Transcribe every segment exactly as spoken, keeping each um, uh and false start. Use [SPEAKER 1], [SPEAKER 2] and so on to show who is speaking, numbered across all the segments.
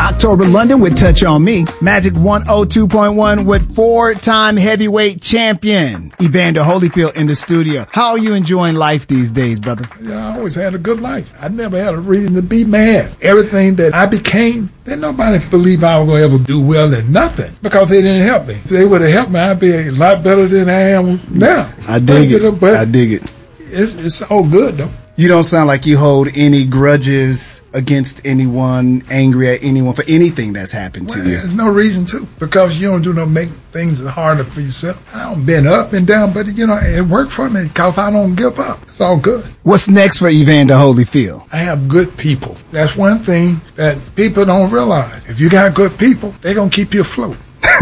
[SPEAKER 1] October London with Touch on Me. Magic one oh two point one with four-time heavyweight champion Evander Holyfield in the studio. How are you enjoying life these days, brother?
[SPEAKER 2] Yeah, I always had a good life. I never had a reason to be mad. Everything that I became, then nobody believed I was going to ever do well in nothing because they didn't help me. If they would have helped me, I'd be a lot better than I am now.
[SPEAKER 1] I dig
[SPEAKER 2] but,
[SPEAKER 1] it.
[SPEAKER 2] But
[SPEAKER 1] I dig it.
[SPEAKER 2] It's, it's all good, though.
[SPEAKER 1] You don't sound like you hold any grudges against anyone, angry at anyone for anything that's happened to
[SPEAKER 2] well,
[SPEAKER 1] you.
[SPEAKER 2] There's no reason to, because you don't do no make things harder for yourself. I don't been up and down, but you know, it worked for me because I don't give up. It's all good.
[SPEAKER 1] What's next for Evander Holyfield?
[SPEAKER 2] I have good people. That's one thing that people don't realize. If you got good people, they're going to keep you afloat.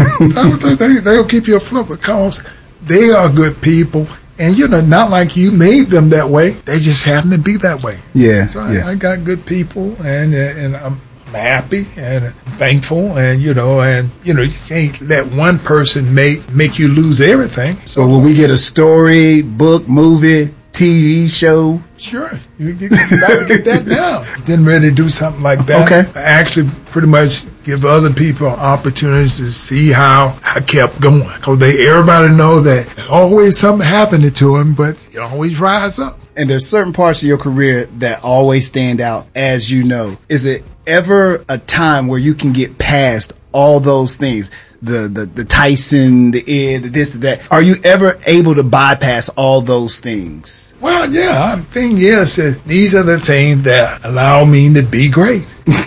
[SPEAKER 2] they, they, they'll keep you afloat because they are good people. And, you know, not like you made them that way. They just happen to be that way.
[SPEAKER 1] Yeah.
[SPEAKER 2] So I,
[SPEAKER 1] yeah.
[SPEAKER 2] I got good people, and and I'm happy and thankful. And, you know, and, you know, you can't let one person make, make you lose everything.
[SPEAKER 1] So, so will we get a story, book, movie, T V show?
[SPEAKER 2] Sure. You, you, you got to get that now. Didn't really do something like that.
[SPEAKER 1] Okay.
[SPEAKER 2] I actually pretty much give other people opportunities to see how I kept going. Because they everybody know that there's always something happening to them, but you always rise up.
[SPEAKER 1] And there's certain parts of your career that always stand out, as you know. Is it ever a time where you can get past all those things? The, the, the Tyson, the Ed, the this, the that. Are you ever able to bypass all those things?
[SPEAKER 2] Well, yeah. The thing is that these are the things that allow me to be great.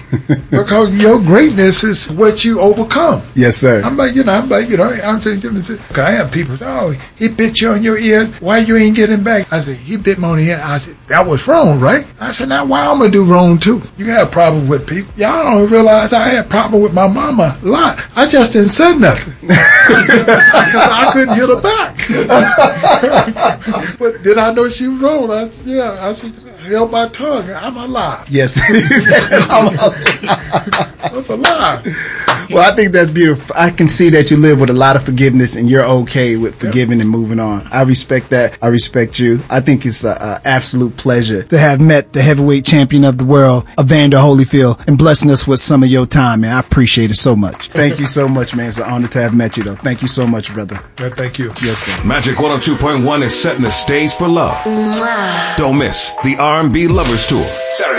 [SPEAKER 2] Because your greatness is what you overcome.
[SPEAKER 1] Yes, sir.
[SPEAKER 2] I'm like, you know, I'm like, you know, I'm saying, you know, I have people say, oh, he bit you on your ear. Why you ain't getting back? I said, he bit me on the ear. I said, that was wrong, right? I said, now why I'm going to do wrong too? You have a problem with people. Y'all don't realize I had a problem with my mama a lot. I just didn't say nothing. Because I couldn't hit her back. But did I know she was wrong? I said, yeah. I said, held my tongue. I'm alive.
[SPEAKER 1] Yes.
[SPEAKER 2] I'm alive.
[SPEAKER 1] Well, I think that's beautiful. I can see that you live with a lot of forgiveness and you're okay with forgiving yep. and moving on. I respect that. I respect you. I think it's an absolute pleasure to have met the heavyweight champion of the world, Evander Holyfield, and blessing us with some of your time, man. I appreciate it so much. Thank you so much, man. It's an honor to have met you, though. Thank you so much, brother.
[SPEAKER 2] Yeah, thank you.
[SPEAKER 1] Yes, sir.
[SPEAKER 3] Magic one oh two point one is setting the stage for love. Don't miss the R and B Lovers Tour. Saturday